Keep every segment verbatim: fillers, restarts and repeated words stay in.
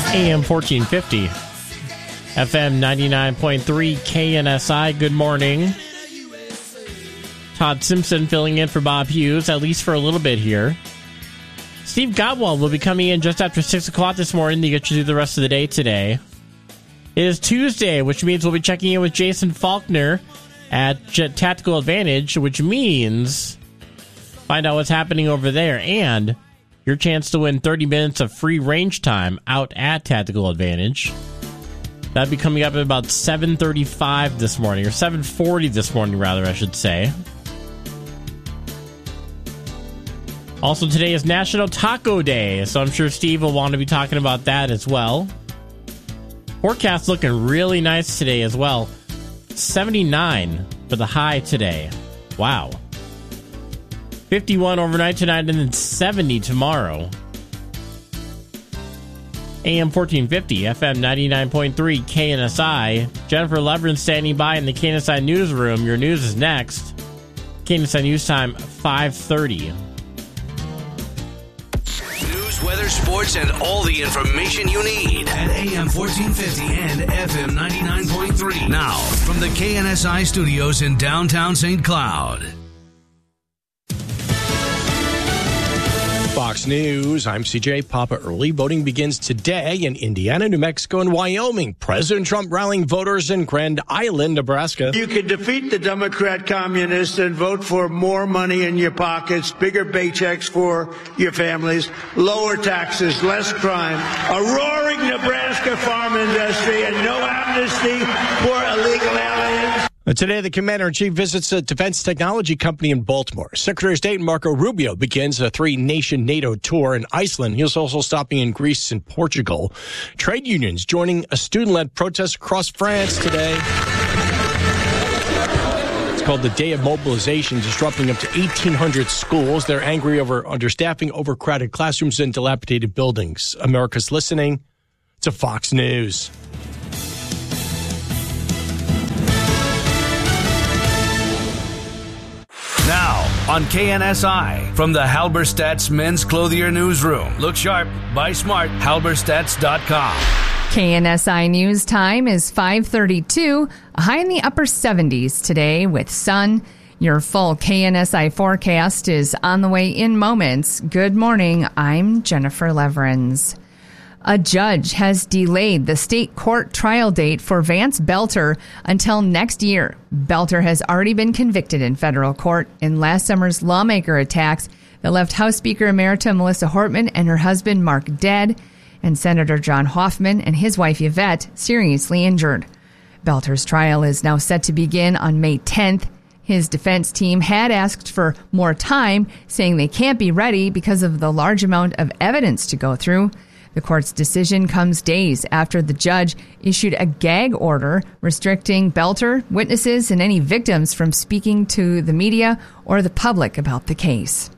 A M fourteen fifty, F M ninety-nine point three K N S I. Good morning. Todd Simpson filling in for Bob Hughes, at least for a little bit here. Steve Godwell will be coming in just after six o'clock this morning to get you through the rest of the day today. It is Tuesday, which means we'll be checking in with Jason Faulkner at Tactical Advantage, which means find out what's happening over there and your chance to win thirty minutes of free range time out at Tactical Advantage. That'll be coming up at about seven thirty-five this morning, or seven forty this morning, rather, I should say. Also, today is National Taco Day, so I'm sure Steve will want to be talking about that as well. Forecast looking really nice today as well. seventy-nine for the high today. Wow. fifty-one overnight tonight, and then seventy tomorrow. A M fourteen fifty, F M ninety-nine point three K N S I. Jennifer Leveren standing by in the K N S I newsroom. Your news is next. K N S I News Time, five thirty. News, weather, sports, and all the information you need at A M fourteen fifty and F M ninety-nine point three. Now, from the K N S I studios in downtown Saint Cloud. Fox News, I'm C J Papa. Early voting begins today in Indiana, New Mexico, and Wyoming. President Trump rallying voters in Grand Island, Nebraska. You can defeat the Democrat communists and vote for more money in your pockets, bigger paychecks for your families, lower taxes, less crime, a roaring Nebraska farm industry, and no amnesty for illegal aliens. Today, the Commander-in-Chief visits a defense technology company in Baltimore. Secretary of State Marco Rubio begins a three-nation NATO tour in Iceland. He's also stopping in Greece and Portugal. Trade unions joining a student-led protest across France today. It's called the Day of Mobilization, disrupting up to eighteen hundred schools. They're angry over understaffing, overcrowded classrooms, and dilapidated buildings. America's listening to Fox News. Now, on K N S I, from the Halberstadt's Men's Clothier Newsroom. Look sharp, buy smart, halberstadts dot com. K N S I News Time is five thirty-two, a high in the upper seventies today with sun. Your full K N S I forecast is on the way in moments. Good morning, I'm Jennifer Leverens. A judge has delayed the state court trial date for Vance Belter until next year. Belter has already been convicted in federal court in last summer's lawmaker attacks that left House Speaker Emerita Melissa Hortman and her husband Mark dead, and Senator John Hoffman and his wife Yvette seriously injured. Belter's trial is now set to begin on May tenth. His defense team had asked for more time, saying they can't be ready because of the large amount of evidence to go through. The court's decision comes days after the judge issued a gag order restricting Belter, witnesses, and any victims from speaking to the media or the public about the case.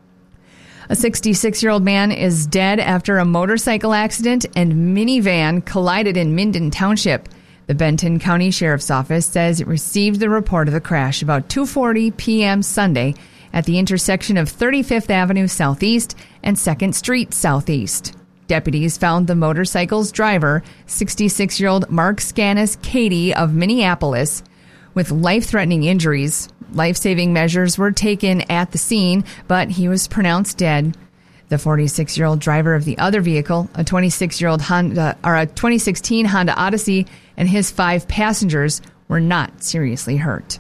A sixty-six-year-old man is dead after a motorcycle accident and minivan collided in Minden Township. The Benton County Sheriff's Office says it received the report of the crash about two forty p.m. Sunday at the intersection of thirty-fifth Avenue Southeast and second Street Southeast. Deputies found the motorcycle's driver, sixty-six-year-old Mark Scanis Cady of Minneapolis, with life-threatening injuries. Life-saving measures were taken at the scene, but he was pronounced dead. The forty-six-year-old driver of the other vehicle, a twenty-six-year-old Honda or a twenty sixteen Honda Odyssey, and his five passengers were not seriously hurt.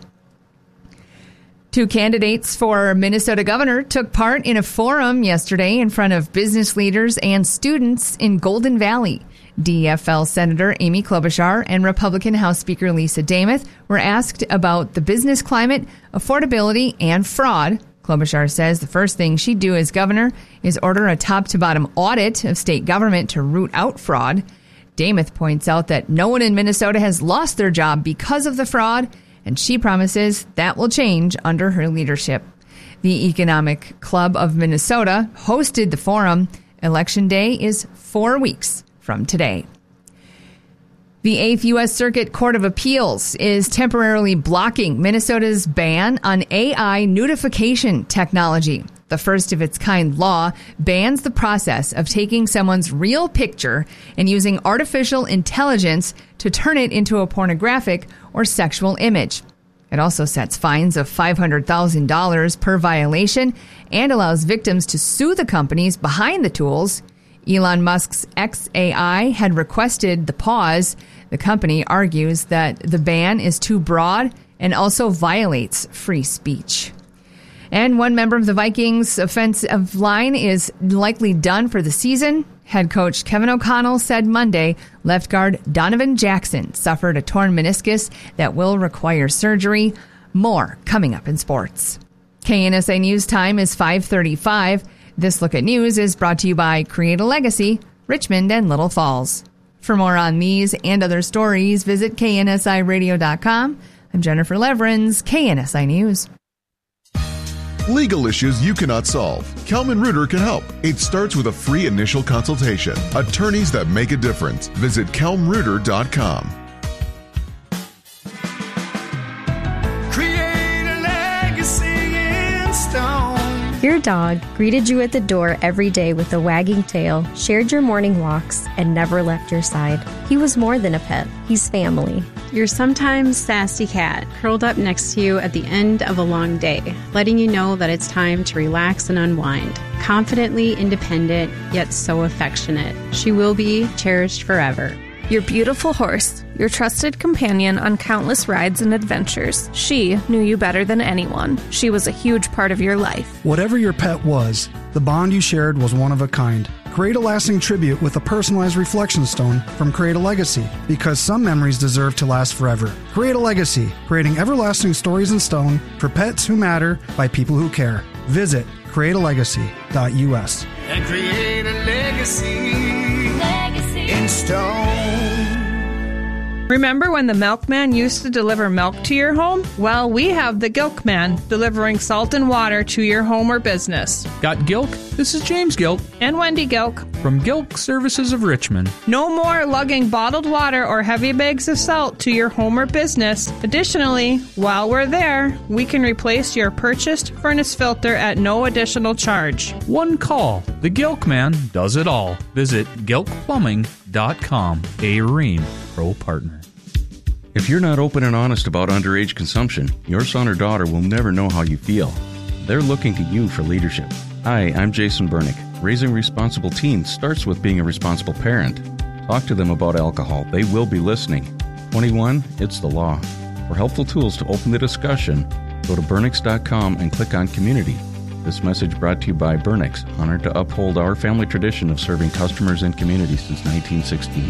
Two candidates for Minnesota governor took part in a forum yesterday in front of business leaders and students in Golden Valley. D E F L Senator Amy Klobuchar and Republican House Speaker Lisa Demuth were asked about the business climate, affordability, and fraud. Klobuchar says the first thing she'd do as governor is order a top-to-bottom audit of state government to root out fraud. Demuth points out that no one in Minnesota has lost their job because of the fraud, and she promises that will change under her leadership. The Economic Club of Minnesota hosted the forum. Election Day is four weeks from today. The eighth U S Circuit Court of Appeals is temporarily blocking Minnesota's ban on A I nudification technology. The first of its kind law bans the process of taking someone's real picture and using artificial intelligence to turn it into a pornographic or sexual image. It also sets fines of five hundred thousand dollars per violation and allows victims to sue the companies behind the tools. Elon Musk's X A I had requested the pause. The company argues that the ban is too broad and also violates free speech. And one member of the Vikings offensive line is likely done for the season. Head coach Kevin O'Connell said Monday left guard Donovan Jackson suffered a torn meniscus that will require surgery. More coming up in sports. K N S A News time is five thirty-five. This Look at News is brought to you by Create a Legacy, Richmond and Little Falls. For more on these and other stories, visit K N S I radio dot com. I'm Jennifer Leverins, K N S I News. Legal issues you cannot solve. Kelman Reuter can help. It starts with a free initial consultation. Attorneys that make a difference. Visit kelm reuter dot com. Create a legacy in stone. Your dog greeted you at the door every day with a wagging tail, shared your morning walks, and never left your side. He was more than a pet. He's family. Your sometimes sassy cat curled up next to you at the end of a long day, letting you know that it's time to relax and unwind. Confidently independent, yet so affectionate. She will be cherished forever. Your beautiful horse, your trusted companion on countless rides and adventures. She knew you better than anyone. She was a huge part of your life. Whatever your pet was, the bond you shared was one of a kind. Create a lasting tribute with a personalized reflection stone from Create a Legacy, because some memories deserve to last forever. Create a Legacy, creating everlasting stories in stone for pets who matter by people who care. Visit create a legacy dot U S. And create a legacy, legacy in stone. Remember when the milkman used to deliver milk to your home? Well, we have the Gilkman, delivering salt and water to your home or business. Got Gilk? This is James Gilk. And Wendy Gilk. From Gilk Services of Richmond. No more lugging bottled water or heavy bags of salt to your home or business. Additionally, while we're there, we can replace your purchased furnace filter at no additional charge. One call. The Gilkman does it all. Visit gilk plumbing dot com, a Rheem Pro partner. If you're not open and honest about underage consumption, your son or daughter will never know how you feel. They're looking to you for leadership. Hi, I'm Jason Bernick. Raising responsible teens starts with being a responsible parent. Talk to them about alcohol. They will be listening. twenty-one, it's the law. For helpful tools to open the discussion, go to bernix dot com and click on Community. This message brought to you by Bernix, honored to uphold our family tradition of serving customers and communities since nineteen sixteen.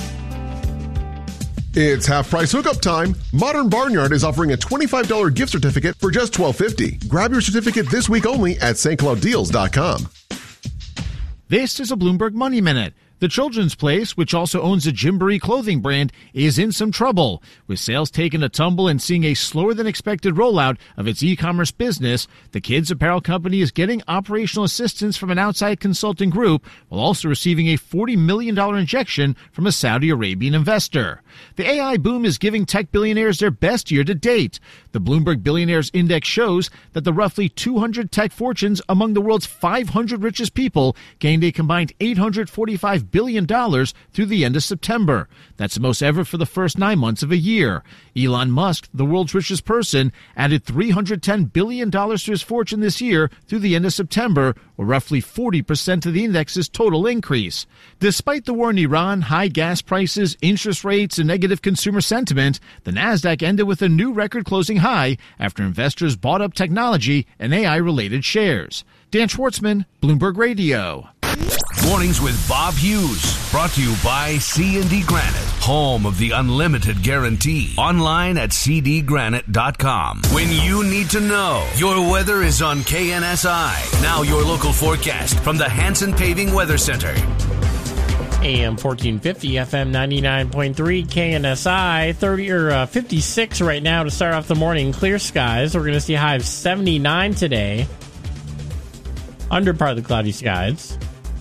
It's half-price hookup time. Modern Barnyard is offering a twenty-five dollars gift certificate for just twelve fifty. Grab your certificate this week only at st cloud deals dot com. This is a Bloomberg Money Minute. The Children's Place, which also owns a Gymboree clothing brand, is in some trouble. With sales taking a tumble and seeing a slower-than-expected rollout of its e-commerce business, the kids' apparel company is getting operational assistance from an outside consulting group while also receiving a forty million dollars injection from a Saudi Arabian investor. The A I boom is giving tech billionaires their best year to date. The Bloomberg Billionaires Index shows that the roughly two hundred tech fortunes among the world's five hundred richest people gained a combined eight hundred forty-five billion dollars through the end of September. That's the most ever for the first nine months of a year. Elon Musk, the world's richest person, added three hundred ten billion dollars to his fortune this year through the end of September, or roughly forty percent of the index's total increase. Despite the war in Iran, high gas prices, interest rates, and negative consumer sentiment, the Nasdaq ended with a new record-closing high after investors bought up technology and A I-related shares. Dan Schwartzman, Bloomberg Radio. Mornings with Bob Hughes, brought to you by C and D Granite, home of the unlimited guarantee. Online at c d granite dot com. When you need to know, your weather is on K N S I. Now your local forecast from the Hanson Paving Weather Center. A M fourteen fifty, F M ninety-nine point three, K N S I, thirty or uh, fifty-six right now to start off the morning. Clear skies. We're going to see a high of seventy-nine today. Under part of the cloudy skies.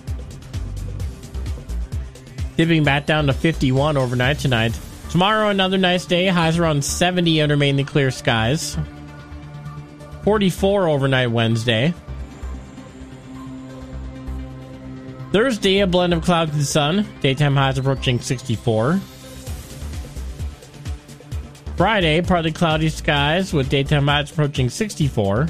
Dipping back down to fifty-one overnight tonight. Tomorrow, another nice day. Highs around seventy under mainly clear skies. forty-four overnight Wednesday. Thursday, a blend of clouds and sun. Daytime highs approaching sixty-four. Friday, partly cloudy skies with daytime highs approaching sixty-four.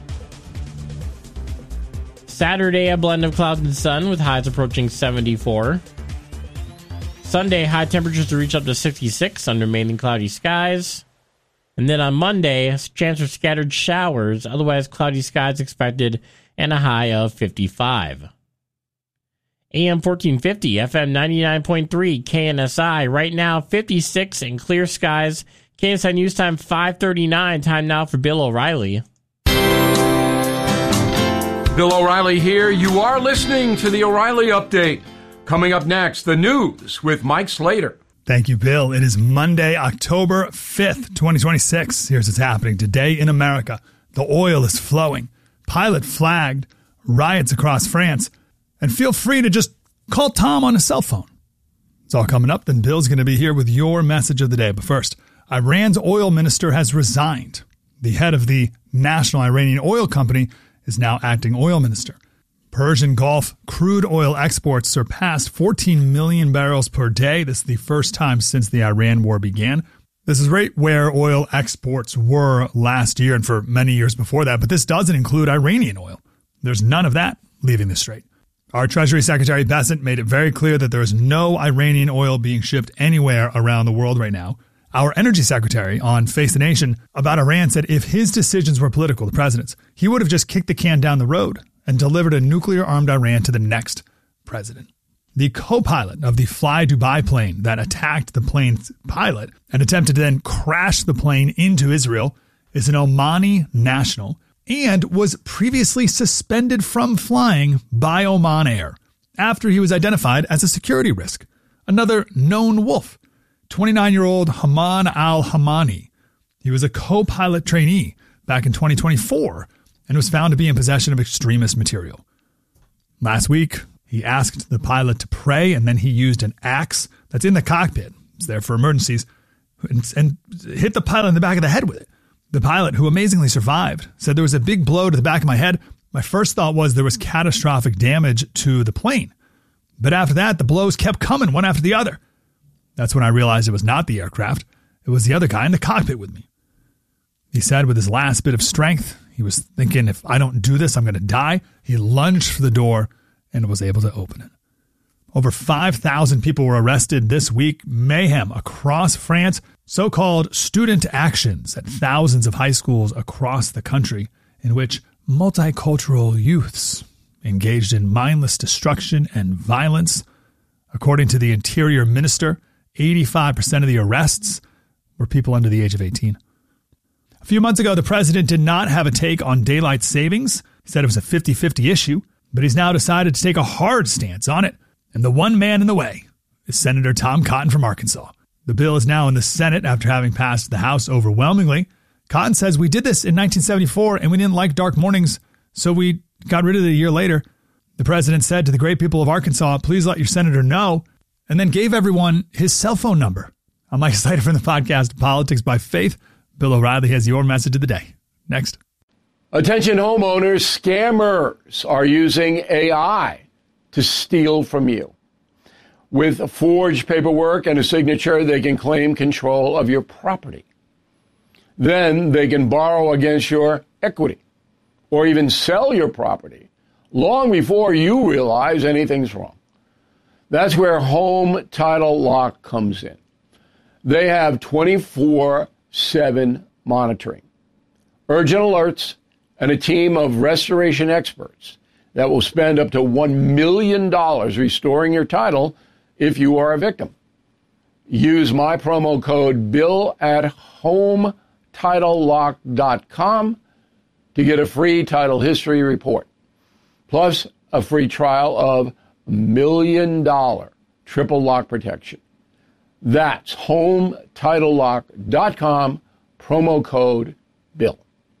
Saturday, a blend of clouds and sun with highs approaching seventy-four. Sunday, high temperatures to reach up to sixty-six under mainly cloudy skies. And then on Monday, a chance for scattered showers, otherwise cloudy skies expected, and a high of fifty-five. A M fourteen fifty, F M ninety-nine point three, K N S I. Right now, fifty-six and clear skies. K N S I News Time, five thirty-nine. Time now for Bill O'Reilly. Bill O'Reilly here. You are listening to the O'Reilly Update. Coming up next, the news with Mike Slater. Thank you, Bill. It is Monday, October fifth, twenty twenty-six. Here's what's happening today in America. The oil is flowing. Pilot flagged. Riots across France. And feel free to just call Tom on his cell phone. It's all coming up. Then Bill's going to be here with your message of the day. But first, Iran's oil minister has resigned. The head of the National Iranian Oil Company is now acting oil minister. Persian Gulf crude oil exports surpassed fourteen million barrels per day. This is the first time since the Iran war began. This is right where oil exports were last year and for many years before that, but this doesn't include Iranian oil. There's none of that leaving the strait. Our Treasury Secretary Bessent made it very clear that there is no Iranian oil being shipped anywhere around the world right now. Our Energy Secretary on Face the Nation about Iran said if his decisions were political, the president's, he would have just kicked the can down the road and delivered a nuclear-armed Iran to the next president. The co-pilot of the Fly Dubai plane that attacked the plane's pilot and attempted to then crash the plane into Israel is an Omani national and was previously suspended from flying by Oman Air after he was identified as a security risk. Another known wolf. twenty-nine-year-old Haman al-Hamani. He was a co-pilot trainee back in twenty twenty-four and was found to be in possession of extremist material. Last week, he asked the pilot to pray, and then he used an axe that's in the cockpit, it's there for emergencies, and, and hit the pilot in the back of the head with it. The pilot, who amazingly survived, said there was a big blow to the back of my head. My first thought was there was catastrophic damage to the plane. But after that, the blows kept coming one after the other. That's when I realized it was not the aircraft. It was the other guy in the cockpit with me. He said with his last bit of strength, he was thinking, if I don't do this, I'm going to die. He lunged for the door and was able to open it. Over five thousand people were arrested this week. Mayhem across France. So-called student actions at thousands of high schools across the country in which multicultural youths engaged in mindless destruction and violence. According to the Interior Minister, eighty-five percent of the arrests were people under the age of eighteen. A few months ago, the president did not have a take on daylight savings. He said it was a fifty-fifty issue, but he's now decided to take a hard stance on it. And the one man in the way is Senator Tom Cotton from Arkansas. The bill is now in the Senate after having passed the House overwhelmingly. Cotton says we did this in nineteen seventy-four and we didn't like dark mornings, so we got rid of it a year later. The president said to the great people of Arkansas, please let your senator know, and then gave everyone his cell phone number. I'm Mike Slater from the podcast Politics by Faith. Bill O'Reilly has your message of the day. Next. Attention homeowners, scammers are using A I to steal from you. With forged paperwork and a signature, they can claim control of your property. Then they can borrow against your equity or even sell your property long before you realize anything's wrong. That's where Home Title Lock comes in. They have twenty-four seven monitoring, urgent alerts, and a team of restoration experts that will spend up to one million dollars restoring your title if you are a victim. Use my promo code BILL at home title lock dot com to get a free title history report, plus a free trial of million dollar triple lock protection. That's home title lock dot com, promo code BILL.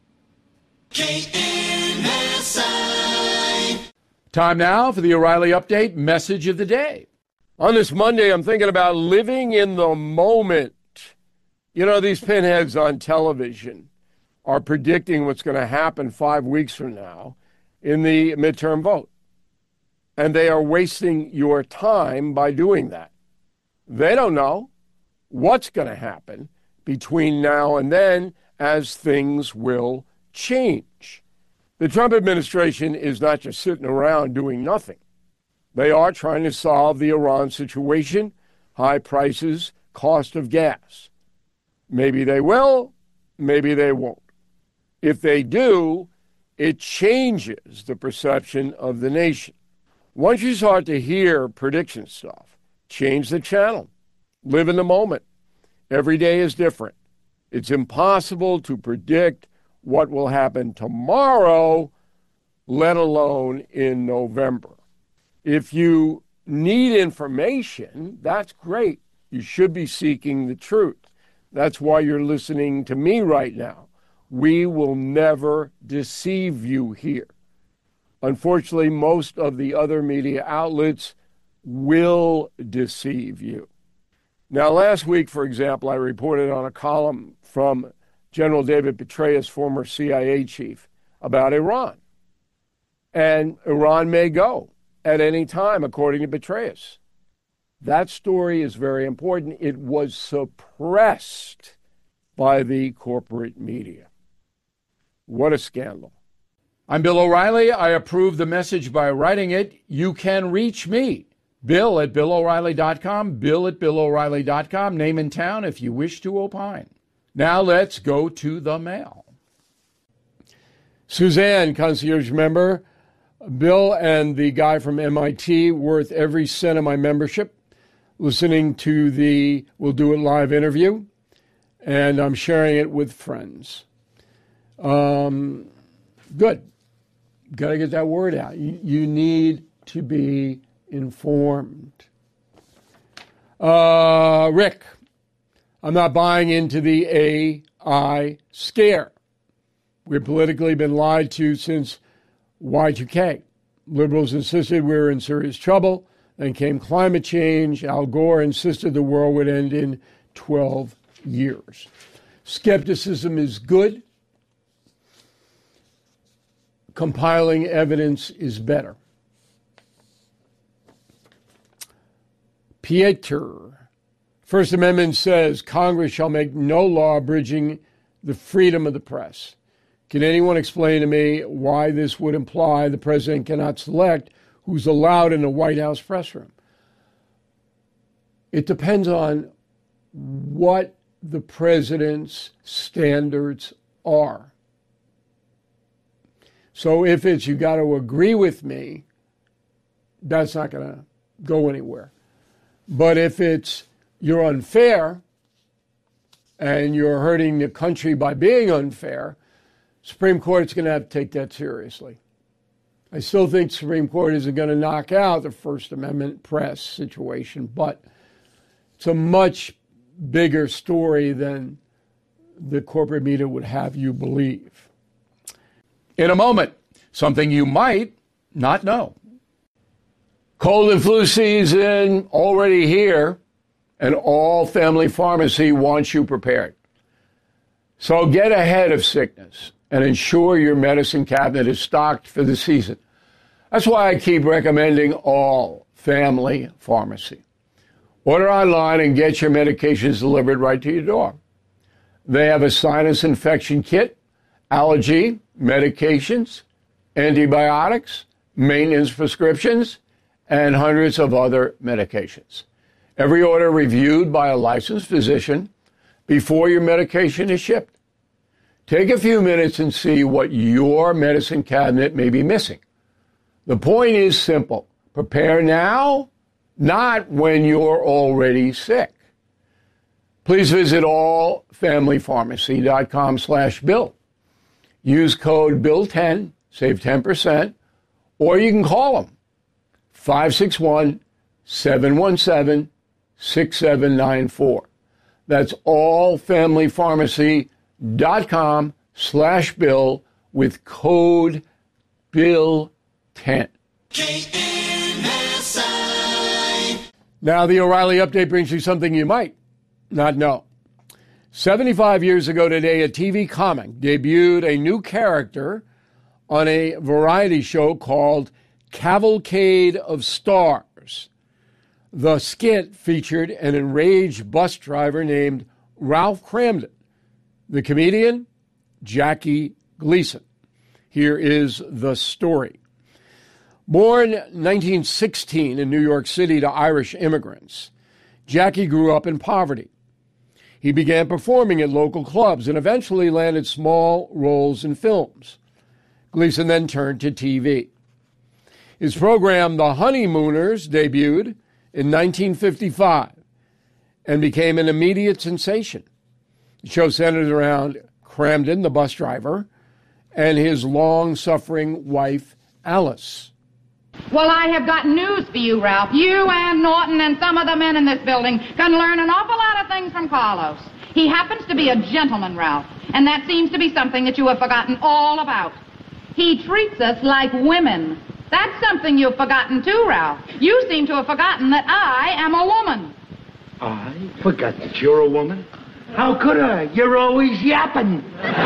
K N S I. Time now for the O'Reilly Update message of the day. On this Monday, I'm thinking about living in the moment. You know, these pinheads on television are predicting what's going to happen five weeks from now in the midterm vote. And they are wasting your time by doing that. They don't know what's going to happen between now and then, as things will change. The Trump administration is not just sitting around doing nothing. They are trying to solve the Iran situation, high prices, cost of gas. Maybe they will, maybe they won't. If they do, it changes the perception of the nation. Once you start to hear prediction stuff, change the channel. Live in the moment. Every day is different. It's impossible to predict what will happen tomorrow, let alone in November. If you need information, that's great. You should be seeking the truth. That's why you're listening to me right now. We will never deceive you here. Unfortunately, most of the other media outlets will deceive you. Now, last week, for example, I reported on a column from General David Petraeus, former C I A chief, about Iran. And Iran may go at any time, according to Petraeus. That story is very important. It was suppressed by the corporate media. What a scandal. I'm Bill O'Reilly. I approve the message by writing it. You can reach me, Bill at Bill O'Reilly dot com, Bill at Bill O'Reilly dot com, name and town if you wish to opine. Now let's go to the mail. Suzanne, concierge member. Bill and the guy from M I T, worth every cent of my membership, listening to the We'll Do It Live interview, and I'm sharing it with friends. Um, good. Got to get that word out. You, you need to be informed. Uh, Rick, I'm not buying into the A I scare. We've politically been lied to since Y two K. Liberals insisted we were in serious trouble. Then came climate change. Al Gore insisted the world would end in twelve years. Skepticism is good. Compiling evidence is better. Pieter. First Amendment says Congress shall make no law abridging the freedom of the press. Can anyone explain to me why this would imply the president cannot select who's allowed in the White House press room? It depends on what the president's standards are. So if it's you got to agree with me, that's not going to go anywhere. But if it's you're unfair and you're hurting the country by being unfair, Supreme Court's going to have to take that seriously. I still think the Supreme Court isn't going to knock out the First Amendment press situation, but it's a much bigger story than the corporate media would have you believe. In a moment, something you might not know. Cold and flu season already here, and All Family Pharmacy wants you prepared. So get ahead of sickness and ensure your medicine cabinet is stocked for the season. That's why I keep recommending All Family Pharmacy. Order online and get your medications delivered right to your door. They have a sinus infection kit, allergy, medications, antibiotics, maintenance prescriptions, and hundreds of other medications. Every order reviewed by a licensed physician before your medication is shipped. Take a few minutes and see what your medicine cabinet may be missing. The point is simple. Prepare now, not when you're already sick. Please visit all family pharmacy dot com slash bill. Use code bill ten, save ten percent, or you can call them, five six one, seven one seven, six seven nine four. That's all family pharmacy dot com slash bill with code bill ten. Now, the O'Reilly Update brings you something you might not know. seventy-five years ago today, a T V comic debuted a new character on a variety show called Cavalcade of Stars. The skit featured an enraged bus driver named Ralph Kramden. The comedian, Jackie Gleason. Here is the story. Born nineteen sixteen in New York City to Irish immigrants, Jackie grew up in poverty. He began performing at local clubs and eventually landed small roles in films. Gleason then turned to T V. His program, The Honeymooners, debuted in nineteen fifty-five and became an immediate sensation. The show centered around Kramden, the bus driver, and his long-suffering wife, Alice. Well, I have got news for you, Ralph. You and Norton and some of the men in this building can learn an awful lot of things from Carlos. He happens to be a gentleman, Ralph, and that seems to be something that you have forgotten all about. He treats us like women. That's something you've forgotten too, Ralph. You seem to have forgotten that I am a woman. I forgot that you're a woman? How could I? You're always yapping.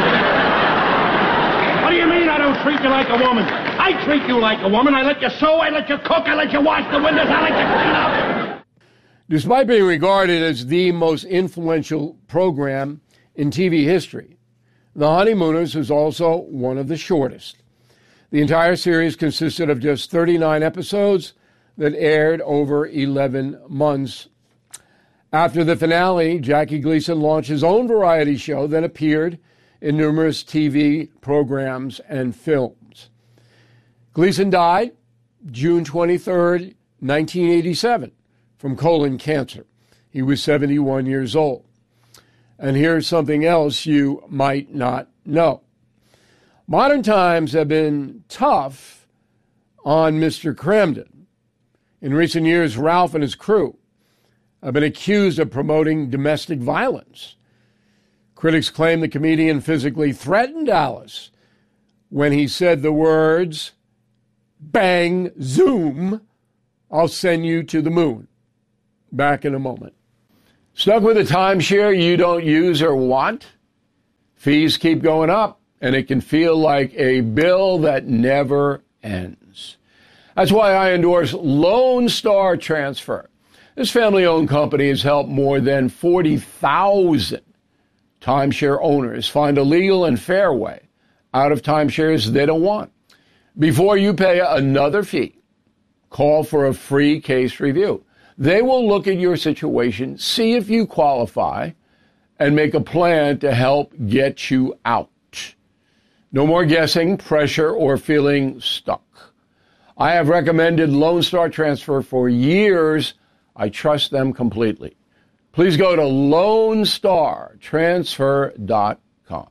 What do you mean I don't treat you like a woman? I treat you like a woman. I let you sew, I let you cook, I let you wash the windows, I let you clean up. Despite being regarded as the most influential program in T V history, The Honeymooners was also one of the shortest. The entire series consisted of just thirty-nine episodes that aired over eleven months. After the finale, Jackie Gleason launched his own variety show that appeared in numerous T V programs and films. Gleason died June twenty-third, nineteen eighty-seven, from colon cancer. He was seventy-one years old. And here's something else you might not know. Modern times have been tough on Mister Kramden. In recent years, Ralph and his crew have been accused of promoting domestic violence. Critics claim the comedian physically threatened Alice when he said the words, "Bang, zoom, I'll send you to the moon." Back in a moment. Stuck with a timeshare you don't use or want? Fees keep going up, and it can feel like a bill that never ends. That's why I endorse Lone Star Transfer. This family-owned company has helped more than forty thousand timeshare owners find a legal and fair way out of timeshares they don't want. Before you pay another fee, call for a free case review. They will look at your situation, see if you qualify, and make a plan to help get you out. No more guessing, pressure, or feeling stuck. I have recommended Lone Star Transfer for years. I trust them completely. Please go to lone star transfer dot com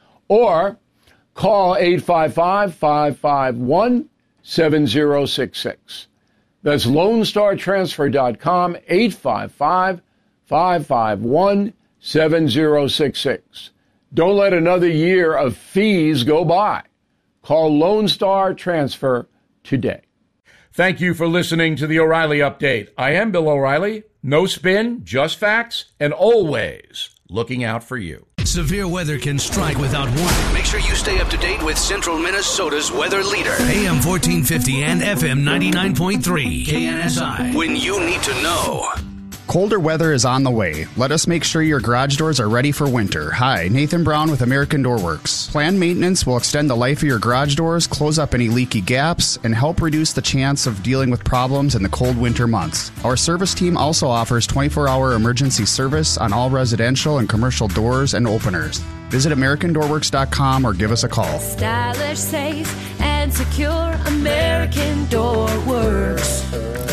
or call eight five five, five five one, seven zero six six. That's lone star transfer dot com, eight five five, five five one, seven zero six six. Don't let another year of fees go by. Call Lone Star Transfer today. Thank you for listening to the O'Reilly Update. I am Bill O'Reilly. No spin, just facts, and always looking out for you. Severe weather can strike without warning. Make sure you stay up to date with Central Minnesota's weather leader. A M fourteen fifty and F M ninety-nine point three. K N S I. When you need to know. Colder weather is on the way. Let us make sure your garage doors are ready for winter. Hi, Nathan Brown with American Door Works. Planned maintenance will extend the life of your garage doors, close up any leaky gaps, and help reduce the chance of dealing with problems in the cold winter months. Our service team also offers twenty-four hour emergency service on all residential and commercial doors and openers. Visit American Door Works dot com or give us a call. Stylish, safe, and secure. American Door Works.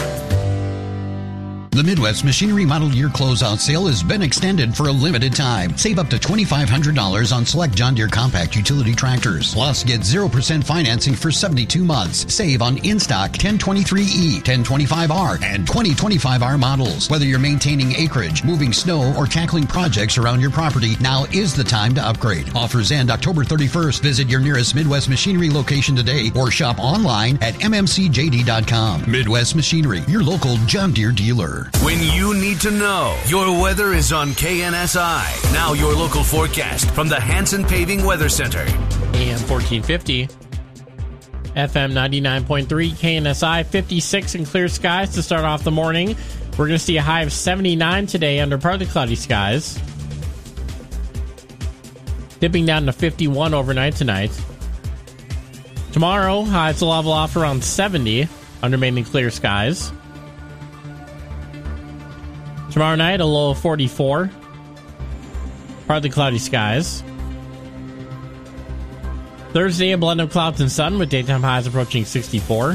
The Midwest Machinery Model Year Closeout Sale has been extended for a limited time. Save up to twenty-five hundred dollars on select John Deere compact utility tractors. Plus, get zero percent financing for seventy-two months. Save on in-stock ten twenty-three E, ten twenty-five R, and twenty twenty-five R models. Whether you're maintaining acreage, moving snow, or tackling projects around your property, now is the time to upgrade. Offers end October thirty-first. Visit your nearest Midwest Machinery location today or shop online at M M C J D dot com. Midwest Machinery, your local John Deere dealer. When you need to know, your weather is on K N S I. Now your local forecast from the Hanson Paving Weather Center. A M fourteen fifty. F M ninety-nine point three, K N S I, fifty-six in clear skies to start off the morning. We're going to see a high of seventy-nine today under partly cloudy skies. Dipping down to fifty-one overnight tonight. Tomorrow, highs will level off around seventy under mainly clear skies. Tomorrow night, a low of forty-four. Partly cloudy skies. Thursday, a blend of clouds and sun with daytime highs approaching sixty-four.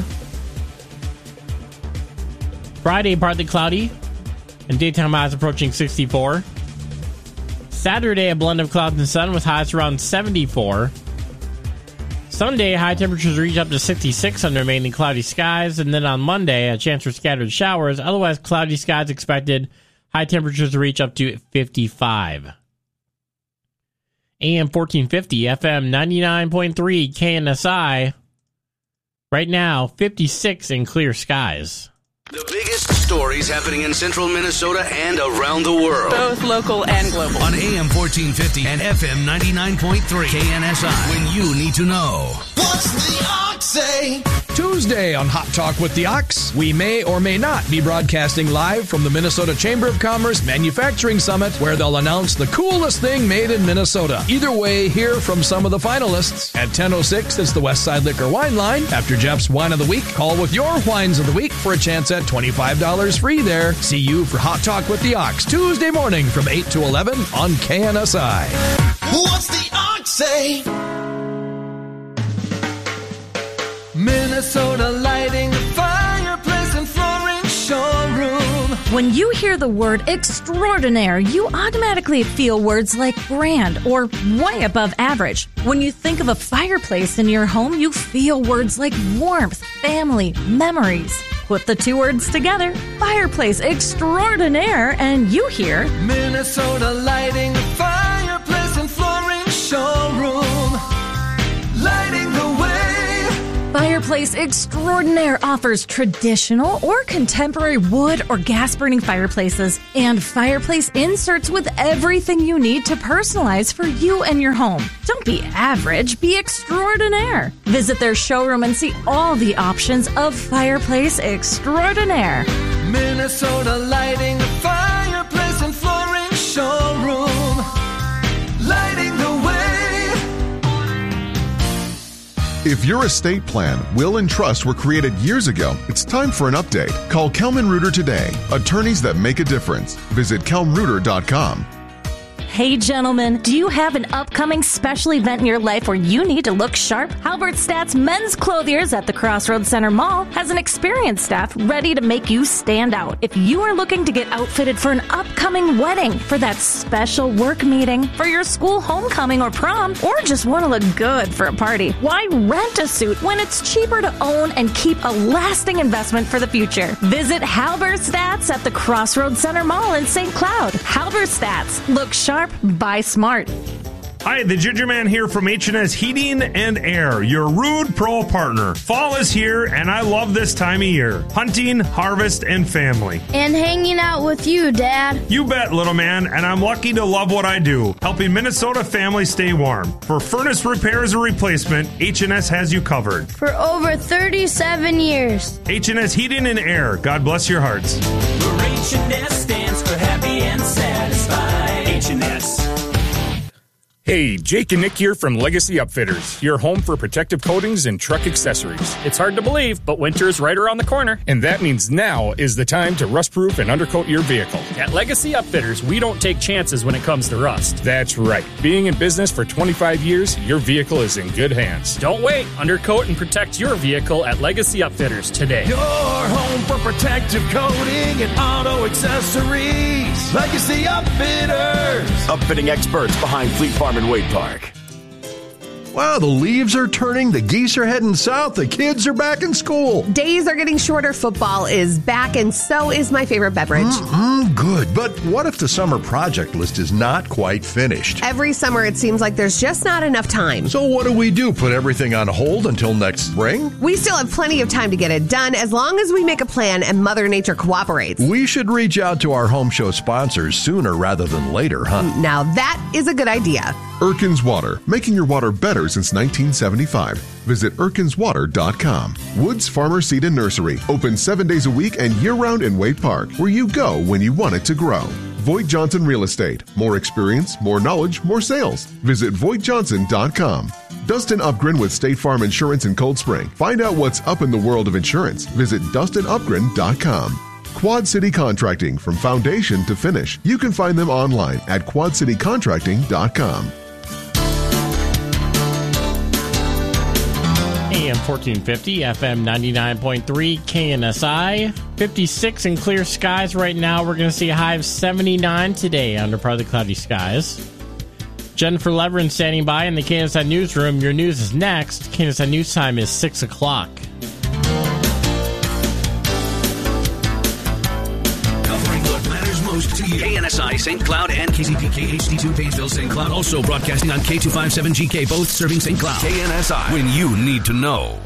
Friday, partly cloudy and daytime highs approaching sixty-four. Saturday, a blend of clouds and sun with highs around seventy-four. Sunday, high temperatures reach up to sixty-six under mainly cloudy skies. And then on Monday, a chance for scattered showers. Otherwise, cloudy skies expected. High temperatures reach up to fifty-five. A M fourteen fifty, F M ninety-nine point three, K N S I. Right now, fifty-six in clear skies. The biggest stories happening in central Minnesota and around the world. Both local and global. On A M fourteen fifty and F M ninety-nine point three, K N S I. When you need to know. What's the Ox say? Tuesday on Hot Talk with the Ox, we may or may not be broadcasting live from the Minnesota Chamber of Commerce Manufacturing Summit, where they'll announce the coolest thing made in Minnesota. Either way, hear from some of the finalists. At ten oh six, it's the Westside Liquor Wine Line. After Jeff's Wine of the Week, call with your wines of the week for a chance at twenty-five dollars free there. See you for Hot Talk with the Ox, Tuesday morning from eight to eleven on K N S I. What's the Ox say? Minnesota lighting, the fireplace and flooring showroom. When you hear the word extraordinaire, you automatically feel words like grand or way above average. When you think of a fireplace in your home, you feel words like warmth, family, memories. Put the two words together, fireplace extraordinaire, and you hear Minnesota lighting, the fireplace and flooring showroom. Lighting the way. Fireplace Extraordinaire offers traditional or contemporary wood or gas-burning fireplaces and fireplace inserts with everything you need to personalize for you and your home. Don't be average, be extraordinaire. Visit their showroom and see all the options of Fireplace Extraordinaire. Minnesota lighting, the fireplace and flooring showroom. Lighting the way. If your estate plan, will, and trust were created years ago, it's time for an update. Call Kelman Reuter today. Attorneys that make a difference. Visit kelm reuter dot com. Hey gentlemen, do you have an upcoming special event in your life where you need to look sharp? Halberstadt's Men's Clothiers at the Crossroads Center Mall has an experienced staff ready to make you stand out. If you are looking to get outfitted for an upcoming wedding, for that special work meeting, for your school homecoming or prom, or just want to look good for a party, why rent a suit when it's cheaper to own and keep a lasting investment for the future? Visit Halberstadt's at the Crossroads Center Mall in Saint Cloud. Halberstadt's. Look sharp, buy smart. Hi, the Ginger Man here from H and S Heating and Air, your Rude Pro partner. Fall is here, and I love this time of year. Hunting, harvest, and family. And hanging out with you, Dad. You bet, little man, and I'm lucky to love what I do, helping Minnesota families stay warm. For furnace repairs or replacement, H and S has you covered. For over thirty-seven years. H and S Heating and Air, God bless your hearts. Where H and S stands for happy and satisfied. H and S. Hey, Jake and Nick here from Legacy Upfitters, your home for protective coatings and truck accessories. It's hard to believe, but winter is right around the corner. And that means now is the time to rust-proof and undercoat your vehicle. At Legacy Upfitters, we don't take chances when it comes to rust. That's right. Being in business for twenty-five years, your vehicle is in good hands. Don't wait. Undercoat and protect your vehicle at Legacy Upfitters today. Your home for protective coating and auto accessories. Legacy Upfitters. Upfitting experts behind Fleet Farm and Wade Park. Wow, the leaves are turning, the geese are heading south, the kids are back in school. Days are getting shorter, football is back, and so is my favorite beverage. Mm-mm, good, but what if the summer project list is not quite finished? Every summer it seems like there's just not enough time. So what do we do, put everything on hold until next spring? We still have plenty of time to get it done as long as we make a plan and Mother Nature cooperates. We should reach out to our home show sponsors sooner rather than later, huh? Now that is a good idea. Erkin's Water, making your water better water since nineteen seventy-five. Visit Erkins Water dot com. Woods Farmer Seed and Nursery, open seven days a week and year-round in Wade Park, where you go when you want it to grow. Voigt Johnson Real Estate. More experience, more knowledge, more sales. Visit Voigt Johnson dot com. Dustin Upgren with State Farm Insurance in Cold Spring. Find out what's up in the world of insurance. Visit Dustin Upgren dot com. Quad City Contracting, from foundation to finish. You can find them online at Quad City Contracting dot com. A M fourteen fifty, F M ninety-nine point three, K N S I. fifty-six in clear skies right now. We're going to see a high of seventy-nine today under partly cloudy skies. Jennifer Leverin standing by in the K N S I newsroom. Your news is next. K N S I news time is six o'clock. Covering what matters most to you. K N S I Saint Cloud and K Z P K H D two Painesville Saint Cloud. Also broadcasting on K two fifty-seven G K, both serving Saint Cloud. K N S I, when you need to know.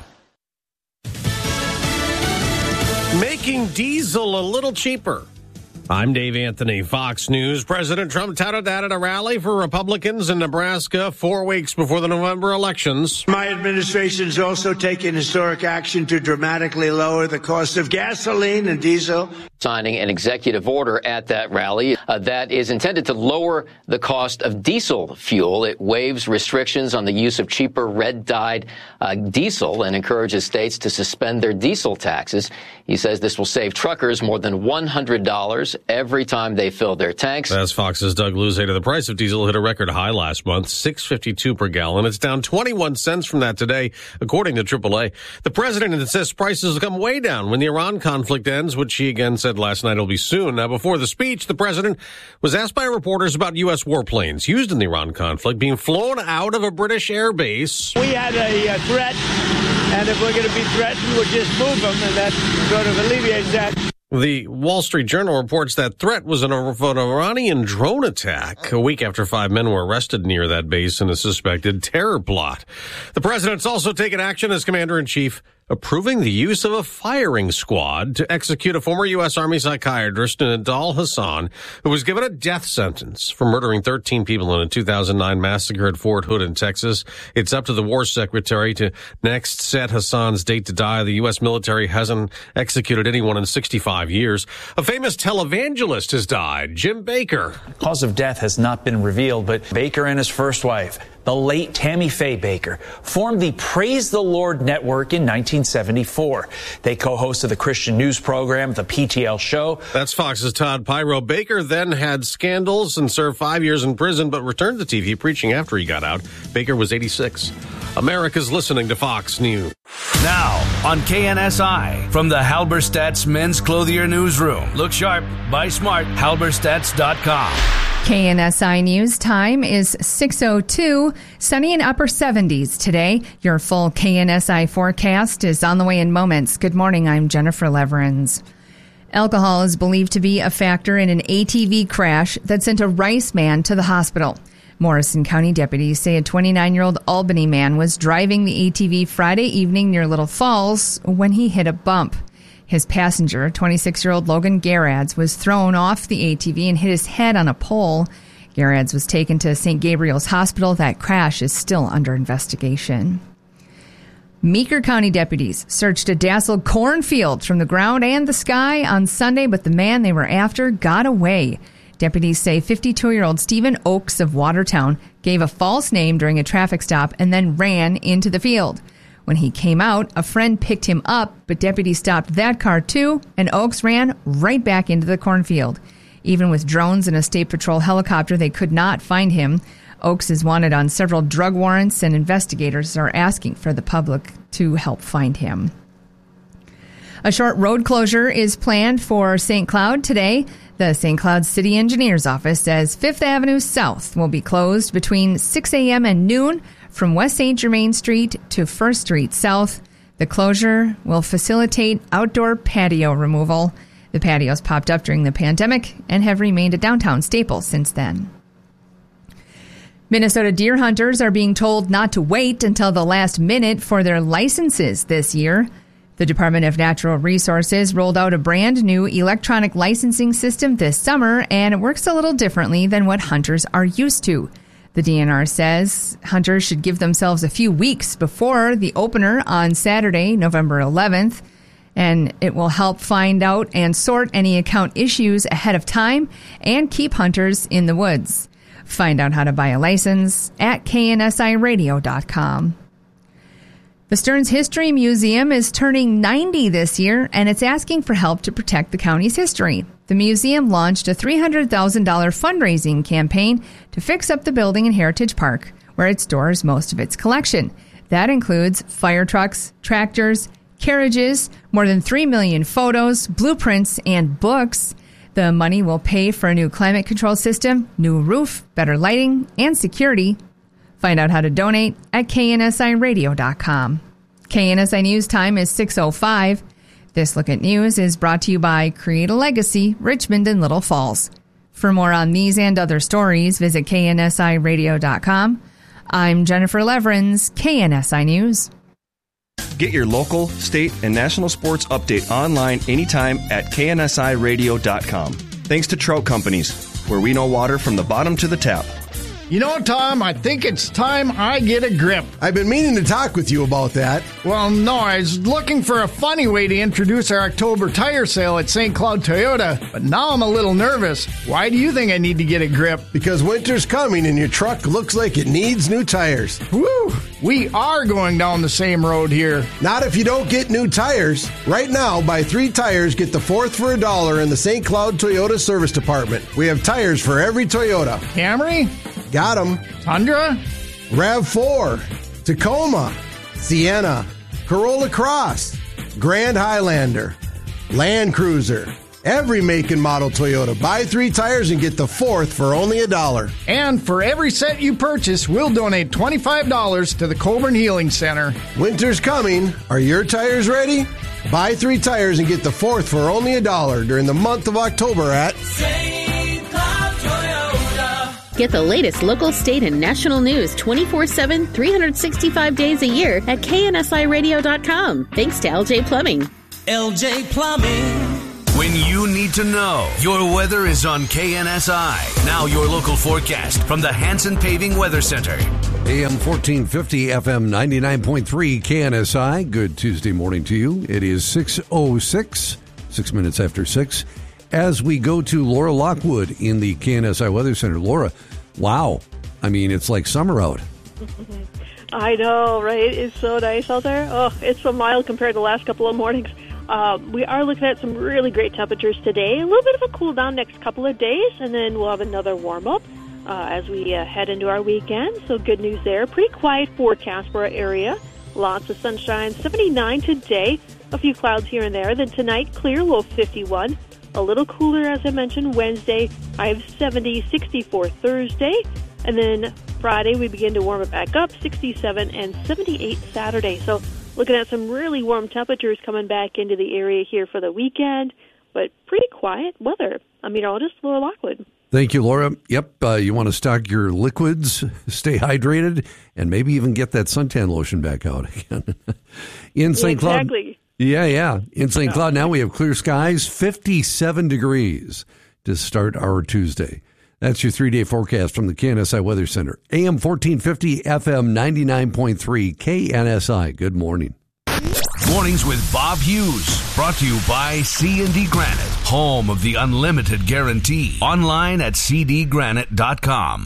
Making diesel a little cheaper. I'm Dave Anthony, Fox News. President Trump touted that at a rally for Republicans in Nebraska four weeks before the November elections. My administration is also taking historic action to dramatically lower the cost of gasoline and diesel. Signing an executive order at that rally uh, that is intended to lower the cost of diesel fuel. It waives restrictions on the use of cheaper red-dyed uh, diesel and encourages states to suspend their diesel taxes. He says this will save truckers more than one hundred dollars every time they fill their tanks. That's Fox's Doug Luzader. The price of diesel hit a record high last month, six fifty-two per gallon. It's down twenty-one cents from that today, according to triple A. The president insists prices will come way down when the Iran conflict ends, which he again said last night will be soon. Now, before the speech, the president was asked by reporters about U S warplanes used in the Iran conflict being flown out of a British air base. We had a uh, threat, and if we're going to be threatened, we'll just move them, and that sort of alleviates that. The Wall Street Journal reports that threat was an, an Iranian drone attack a week after five men were arrested near that base in a suspected terror plot. The president's also taken action as commander-in-chief, approving the use of a firing squad to execute a former U S. Army psychiatrist, Nidal Hasan, who was given a death sentence for murdering thirteen people in a two thousand nine massacre at Fort Hood in Texas. It's up to the war secretary to next set Hasan's date to die. The U S military hasn't executed anyone in sixty-five years. A famous televangelist has died, Jim Bakker. Cause of death has not been revealed, but Bakker and his first wife, the late Tammy Faye Bakker, formed the Praise the Lord Network in nineteen seventy-four. They co-hosted the Christian news program, The P T L Show. That's Fox's Todd Pyro. Bakker then had scandals and served five years in prison, but returned to T V preaching after he got out. Bakker was eighty-six. America's listening to Fox News. Now on K N S I, from the Halberstadt's Men's Clothier Newsroom. Look sharp, buy smart, halberstadts dot com. K N S I News time is six oh two, sunny and upper seventies today. Your full K N S I forecast is on the way in moments. Good morning, I'm Jennifer Leverins. Alcohol is believed to be a factor in an A T V crash that sent a Rice man to the hospital. Morrison County deputies say a twenty-nine-year-old Albany man was driving the A T V Friday evening near Little Falls when he hit a bump. His passenger, twenty-six-year-old Logan Garads, was thrown off the A T V and hit his head on a pole. Garads was taken to Saint Gabriel's Hospital. That crash is still under investigation. Meeker County deputies searched a Dassel cornfield from the ground and the sky on Sunday, but the man they were after got away. Deputies say fifty-two-year-old Stephen Oakes of Watertown gave a false name during a traffic stop and then ran into the field. When he came out, a friend picked him up, but deputies stopped that car too, and Oakes ran right back into the cornfield. Even with drones and a state patrol helicopter, they could not find him. Oakes is wanted on several drug warrants, and investigators are asking for the public to help find him. A short road closure is planned for Saint Cloud today. The Saint Cloud City Engineer's Office says Fifth Avenue South will be closed between six a.m. and noon from West Saint Germain Street to First Street South. The closure will facilitate outdoor patio removal. The patios popped up during the pandemic and have remained a downtown staple since then. Minnesota deer hunters are being told not to wait until the last minute for their licenses this year. The Department of Natural Resources rolled out a brand new electronic licensing system this summer, and it works a little differently than what hunters are used to. The D N R says hunters should give themselves a few weeks before the opener on Saturday, November eleventh, and it will help find out and sort any account issues ahead of time and keep hunters in the woods. Find out how to buy a license at K N S I radio dot com. The Stearns History Museum is turning ninety this year, and it's asking for help to protect the county's history. The museum launched a three hundred thousand dollars fundraising campaign to fix up the building in Heritage Park, where it stores most of its collection. That includes fire trucks, tractors, carriages, more than three million photos, blueprints, and books. The money will pay for a new climate control system, new roof, better lighting, and security. Find out how to donate at K N S I radio dot com. K N S I News time is six oh five. This Look at News is brought to you by Create a Legacy, Richmond and Little Falls. For more on these and other stories, visit K N S I radio dot com. I'm Jennifer Leverins, K N S I News. Get your local, state, and national sports update online anytime at K N S I radio dot com. Thanks to Trout Companies, where we know water from the bottom to the tap. You know, Tom, I think it's time I get a grip. I've been meaning to talk with you about that. Well, no, I was looking for a funny way to introduce our October tire sale at Saint Cloud Toyota, but now I'm a little nervous. Why do you think I need to get a grip? Because winter's coming and your truck looks like it needs new tires. Woo! We are going down the same road here. Not if you don't get new tires. Right now, buy three tires, get the fourth for a dollar in the Saint Cloud Toyota Service Department. We have tires for every Toyota. Camry? Got them. Tundra? RAV four, Tacoma, Sienna, Corolla Cross, Grand Highlander, Land Cruiser. Every make and model Toyota. Buy three tires and get the fourth for only a dollar. And for every set you purchase, we'll donate twenty-five dollars to the Coburn Healing Center. Winter's coming. Are your tires ready? Buy three tires and get the fourth for only a dollar during the month of October at Saint Cloud Toyota. Get the latest local, state, and national news twenty-four seven, three hundred sixty-five days a year at K N S I radio dot com. Thanks to L J Plumbing. L J Plumbing. When you need to know, your weather is on K N S I. Now your local forecast from the Hanson Paving Weather Center. A M fourteen fifty, F M ninety-nine point three, K N S I. Good Tuesday morning to you. It is six oh six, six minutes after six. As we go to Laura Lockwood in the K N S I Weather Center. Laura, wow. I mean, it's like summer out. I know, right? It's so nice out there. Oh, it's so mild compared to the last couple of mornings. Uh, we are looking at some really great temperatures today. A little bit of a cool down next couple of days, and then we'll have another warm up uh, as we uh, head into our weekend. So good news there. Pretty quiet forecast for our area. Lots of sunshine. seventy-nine today. A few clouds here and there. Then tonight, clear, low fifty-one. A little cooler, as I mentioned, Wednesday. I have seventy, sixty-four Thursday. And then Friday, we begin to warm it back up, sixty-seven and seventy-eight Saturday. So looking at some really warm temperatures coming back into the area here for the weekend, but pretty quiet weather. I'm meteorologist Laura Lockwood. Thank you, Laura. Yep, uh, you want to stock your liquids, stay hydrated, and maybe even get that suntan lotion back out again. In Saint Cloud. Exactly. Yeah, yeah. In Saint Cloud now we have clear skies, fifty-seven degrees to start our Tuesday. That's your three-day forecast from the K N S I Weather Center. A M fourteen fifty, F M ninety-nine point three, K N S I. Good morning. Mornings with Bob Hughes. Brought to you by C and D Granite, home of the unlimited guarantee. Online at C D granite dot com.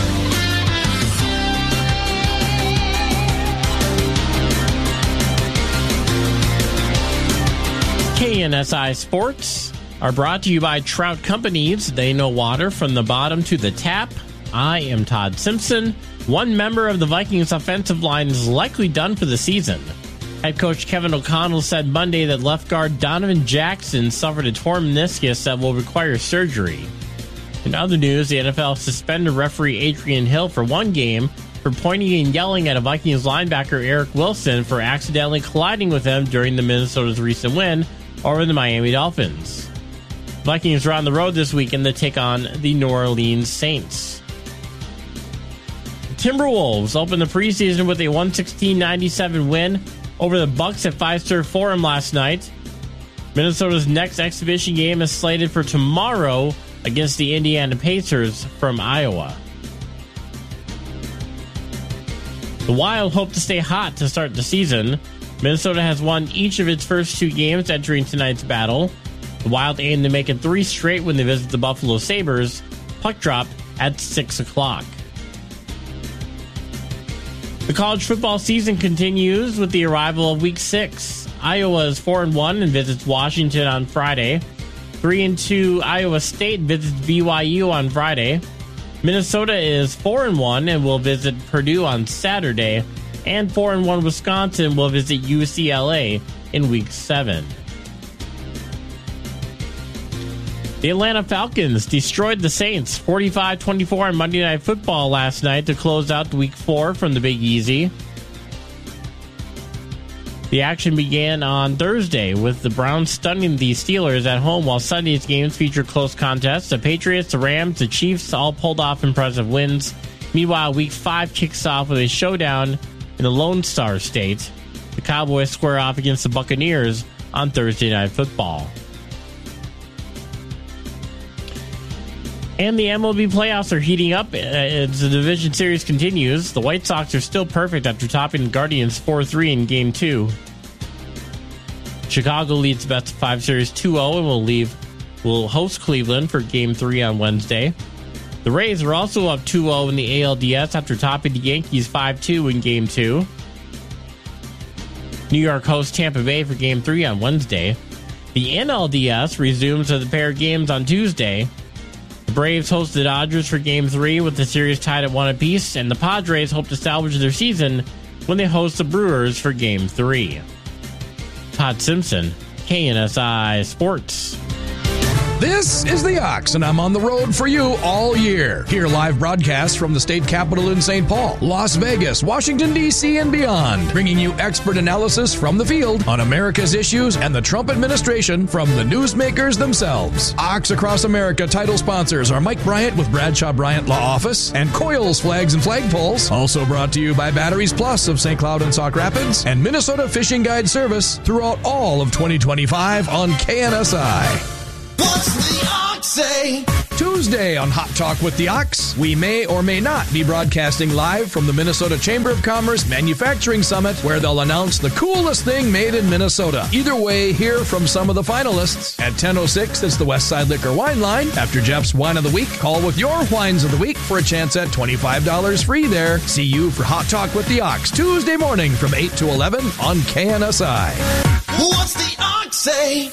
K N S I Sports are brought to you by Trout Companies. They know water from the bottom to the tap. I am Todd Simpson. One member of the Vikings offensive line is likely done for the season. Head coach Kevin O'Connell said Monday that left guard Donovan Jackson suffered a torn meniscus that will require surgery. In other news, the N F L suspended referee Adrian Hill for one game for pointing and yelling at a Vikings linebacker Eric Wilson for accidentally colliding with him during the Minnesota's recent win over the Miami Dolphins. Vikings are on the road this weekend to take on the New Orleans Saints. Timberwolves opened the preseason with a one sixteen ninety-seven win over the Bucks at Fiserv Forum last night. Minnesota's next exhibition game is slated for tomorrow against the Indiana Pacers from Iowa. The Wild hope to stay hot to start the season. Minnesota has won each of its first two games entering tonight's battle. The Wild aim to make it three straight when they visit the Buffalo Sabres. Puck drop at six o'clock. The college football season continues with the arrival of week six. Iowa is four and one and visits Washington on Friday. three and two Iowa State visits B Y U on Friday. Minnesota is four and one and will visit Purdue on Saturday. And four and one Wisconsin will visit U C L A in week seven. The Atlanta Falcons destroyed the Saints forty-five twenty-four on Monday Night Football last night to close out week four from the Big Easy. The action began on Thursday with the Browns stunning the Steelers at home, while Sunday's games featured close contests. The Patriots, the Rams, the Chiefs all pulled off impressive wins. Meanwhile, week five kicks off with a showdown in the Lone Star State. The Cowboys square off against the Buccaneers on Thursday Night Football. And the M L B playoffs are heating up as the division series continues. The White Sox are still perfect after topping the Guardians four three in Game two. Chicago leads the best of five series two oh and will leave will host Cleveland for Game three on Wednesday. The Rays are also up two oh in the A L D S after topping the Yankees five two in Game two. New York hosts Tampa Bay for Game three on Wednesday. The N L D S resumes with a pair of games on Tuesday. The Braves host the Dodgers for Game three with the series tied at one apiece, and the Padres hope to salvage their season when they host the Brewers for Game three. Todd Simpson, K N S I Sports. This is the Ox, and I'm on the road for you all year. Hear live broadcasts from the state capitol in Saint Paul, Las Vegas, Washington, D C, and beyond, bringing you expert analysis from the field on America's issues and the Trump administration from the newsmakers themselves. Ox Across America title sponsors are Mike Bryant with Bradshaw Bryant Law Office and Coils Flags and Flagpoles. Also brought to you by Batteries Plus of Saint Cloud and Sauk Rapids and Minnesota Fishing Guide Service throughout all of twenty twenty-five on K N S I. What's the Ox say? Tuesday on Hot Talk with the Ox, we may or may not be broadcasting live from the Minnesota Chamber of Commerce Manufacturing Summit, where they'll announce the coolest thing made in Minnesota. Either way, hear from some of the finalists. At ten oh six, it's the Westside Liquor Wine Line. After Jeff's Wine of the Week, call with your Wines of the Week for a chance at twenty-five dollars free there. See you for Hot Talk with the Ox, Tuesday morning from eight to eleven on K N S I. What's the Ox say?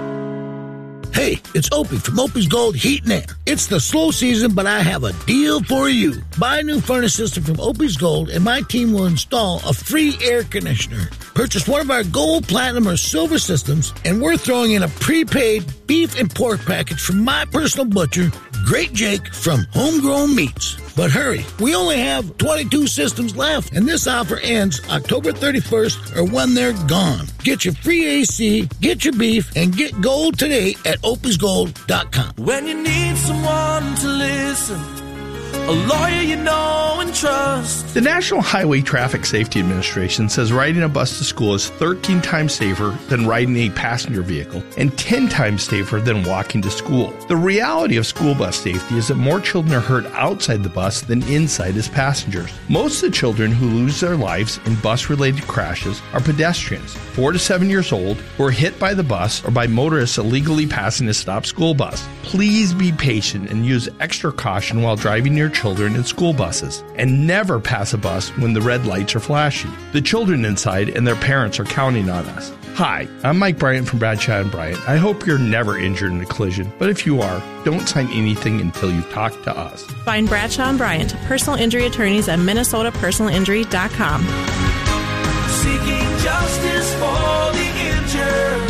Hey, it's Opie from Opie's Gold Heat and Air. It's the slow season, but I have a deal for you. Buy a new furnace system from Opie's Gold, and my team will install a free air conditioner. Purchase one of our gold, platinum, or silver systems, and we're throwing in a prepaid beef and pork package from my personal butcher, Great Jake from Homegrown Meats. But hurry, we only have twenty-two systems left, and this offer ends October thirty-first or when they're gone. Get your free A C, get your beef, and get gold today at opies gold dot com. When you need someone to listen, a lawyer you know and trust. The National Highway Traffic Safety Administration says riding a bus to school is thirteen times safer than riding a passenger vehicle and ten times safer than walking to school. The reality of school bus safety is that more children are hurt outside the bus than inside as passengers. Most of the children who lose their lives in bus-related crashes are pedestrians, four to seven years old, who are hit by the bus or by motorists illegally passing a stopped school bus. Please be patient and use extra caution while driving your children in school buses, and never pass a bus when the red lights are flashing. The children inside and their parents are counting on us. Hi, I'm Mike Bryant from Bradshaw and Bryant. I hope you're never injured in a collision, but if you are, don't sign anything until you've talked to us. Find Bradshaw and Bryant, personal injury attorneys at minnesota personal injury dot com. Seeking justice for the injured.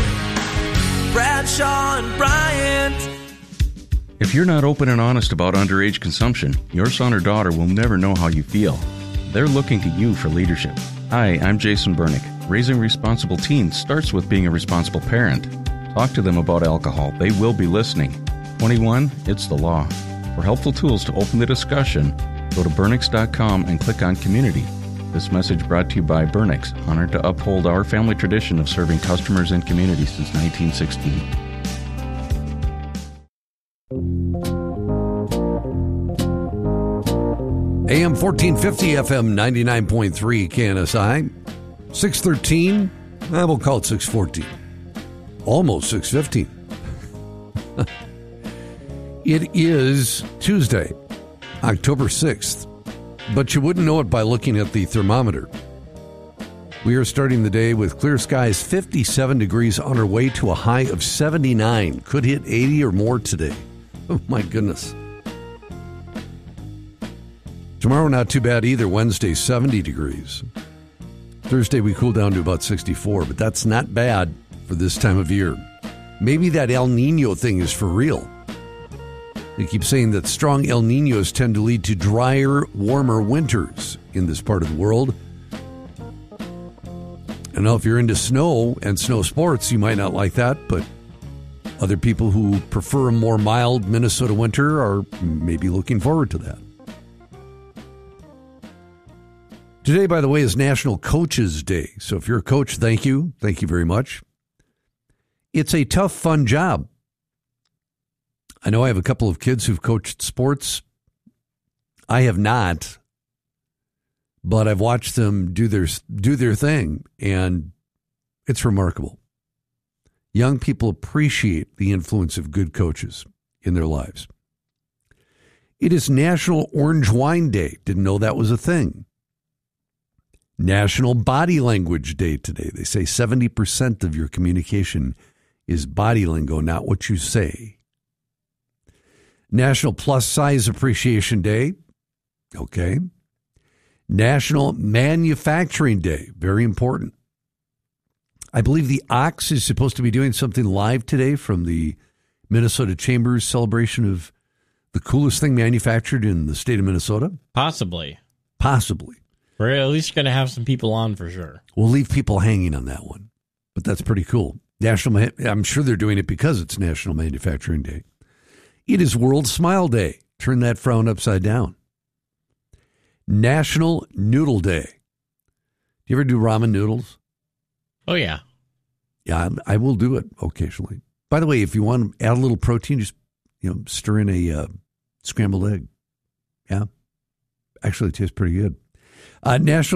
Bradshaw and Bryant. If you're not open and honest about underage consumption, your son or daughter will never know how you feel. They're looking to you for leadership. Hi, I'm Jason Bernick. Raising responsible teens starts with being a responsible parent. Talk to them about alcohol. They will be listening. twenty-one, it's the law. For helpful tools to open the discussion, go to bernix dot com and click on Community. This message brought to you by Bernix, honored to uphold our family tradition of serving customers and communities since nineteen sixteen. A M fourteen fifty, F M ninety-nine point three, K N S I. six thirteen, I will call it six fourteen. Almost six fifteen. It is Tuesday, October sixth, but you wouldn't know it by looking at the thermometer. We are starting the day with clear skies, fifty-seven degrees, on our way to a high of seventy-nine. Could hit eighty or more today. Oh, my goodness. Tomorrow, not too bad either. Wednesday, seventy degrees. Thursday, we cool down to about sixty-four, but that's not bad for this time of year. Maybe that El Nino thing is for real. They keep saying that strong El Ninos tend to lead to drier, warmer winters in this part of the world. I know if you're into snow and snow sports, you might not like that, but other people who prefer a more mild Minnesota winter are maybe looking forward to that. Today, by the way, is National Coaches Day. So if you're a coach, thank you. Thank you very much. It's a tough, fun job. I know I have a couple of kids who've coached sports. I have not, but I've watched them do their do their thing, and it's remarkable. Young people appreciate the influence of good coaches in their lives. It is National Orange Wine Day. Didn't know that was a thing. National Body Language Day today. They say seventy percent of your communication is body lingo, not what you say. National Plus Size Appreciation Day. Okay. National Manufacturing Day. Very important. I believe the Ox is supposed to be doing something live today from the Minnesota Chamber's celebration of the coolest thing manufactured in the state of Minnesota. Possibly. Possibly. We're at least going to have some people on for sure. We'll leave people hanging on that one, but that's pretty cool. National, I'm sure they're doing it because it's National Manufacturing Day. It is World Smile Day. Turn that frown upside down. National Noodle Day. Do you ever do ramen noodles? Oh, yeah. Yeah, I, I will do it occasionally. By the way, if you want to add a little protein, just you know, stir in a uh, scrambled egg. Yeah. Actually, it tastes pretty good. Uh, National